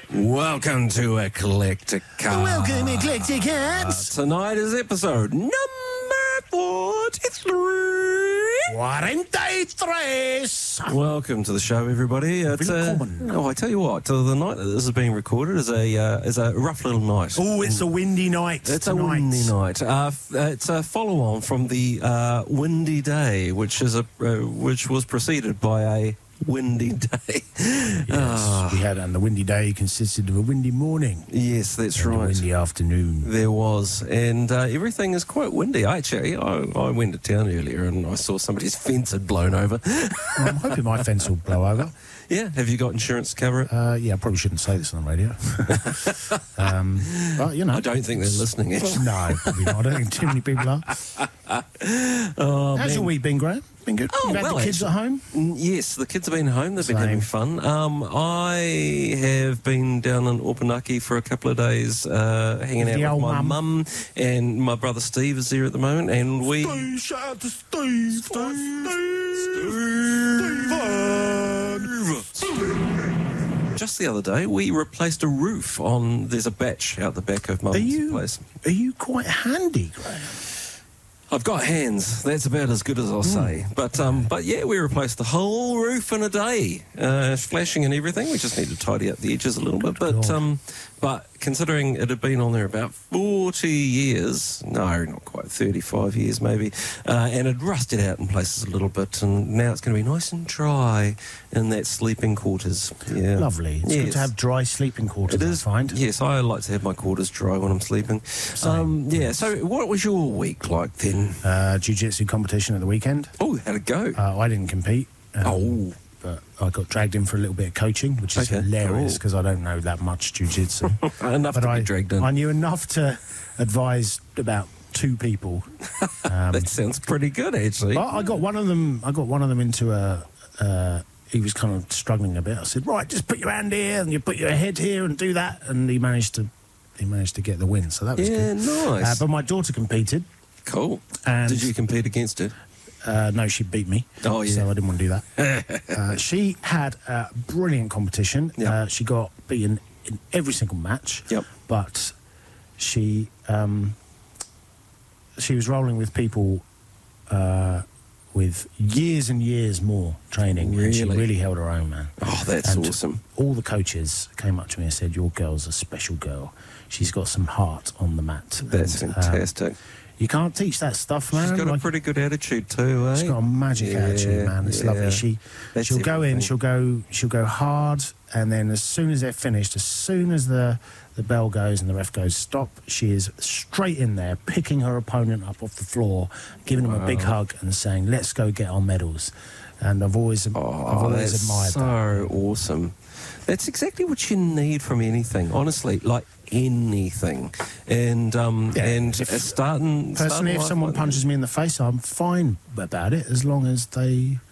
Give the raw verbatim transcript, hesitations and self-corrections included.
Welcome to Eclectic Cats. Welcome, Eclectic Cats. Uh, tonight is episode number forty-three. forty-three. Welcome to the show, everybody. It's, uh, oh, I tell you what, uh, the night that this is being recorded is a uh, is a rough little night. Oh, it's a windy night. It's tonight. a windy night. Uh, f- uh, it's a follow-on from the uh, windy day, which is a uh, which was preceded by a windy day. Yes, Ah. we had, and the windy day consisted of a windy morning. Yes, that's and right. A windy afternoon. There was, and uh, everything is quite windy. I actually, I, I went to town earlier and I saw somebody's fence had blown over. Well, I'm hoping my fence will blow over. Yeah, have you got insurance to cover it? Uh, yeah, I probably shouldn't say this on the radio. um, but, you know. I don't think they're listening, actually. No, probably not. I don't think too many people are. Oh, How's man. your week been, Graham? Been good? Oh, You've had well, the kids actually. at home? Mm, Yes, the kids have been home. They've been Same. having fun. Um, I have been down in Opunaki for a couple of days, uh, hanging With out the with old my mum. mum, and my brother Steve is there at the moment, and we. Steve, shout out to Steve. Steve. Just the other day, we replaced a roof on. There's a batch out the back of Mum's Are you, place. are you quite handy, Graham? I've got hands. That's about as good as I'll say. But um, but yeah, we replaced the whole roof in a day, uh, flashing and everything. We just need to tidy up the edges a little bit. But God. um, but considering it had been on there about forty years, no, not quite, thirty-five years maybe, uh, and it rusted out in places a little bit, and now it's going to be nice and dry in that sleeping quarters. Yeah, Lovely. It's Yes. good to have dry sleeping quarters, It I is. find. Yes, I like to have my quarters dry when I'm sleeping. Um, yeah. So, what was your week like then? Uh, jiu-jitsu competition at the weekend. Oh, how'd it go? Uh, I didn't compete. um, oh. But I got dragged in for a little bit of coaching, which is Okay, hilarious cool. because I don't know that much jiu-jitsu. Enough but to I, be dragged in. I knew enough to advise about two people. Um, That sounds pretty good, actually. but I got one of them. I got one of them into a. Uh, he was kind of struggling a bit. I said, "Right, just put your hand here and you put your head here and do that." And he managed to. He managed to get the win, so that was Yeah, good. nice. Uh, but my daughter competed. Cool. And Did you compete against it? Uh, no, she beat me. Oh, yeah. So I didn't want to do that. uh, she had a brilliant competition. Yep. Uh, she got beaten in every single match. Yep. But she um, she was rolling with people uh, with years and years more training. And she Really? really held her own, man. Oh, that's And awesome. all the coaches came up to me and said, "Your girl's a special girl. She's got some heart on the mat." That's And, um, fantastic. you can't teach that stuff, man. She's got a Like- pretty good attitude too, eh? She's got a magic Yeah, attitude, man. It's yeah. lovely. She That's she'll go in, everything. she'll go she'll go hard, and then as soon as they're finished, as soon as the the bell goes and the ref goes stop, she is straight in there, picking her opponent up off the floor, giving him a big hug, and saying, "Let's go get our medals." And I've always I've Oh, always that's admired so that. awesome. That's exactly what you need from anything, honestly, like anything. And um, Yeah, and if- uh, starting Personally, starting if life someone like- punches me in the face, I'm fine about it as long as they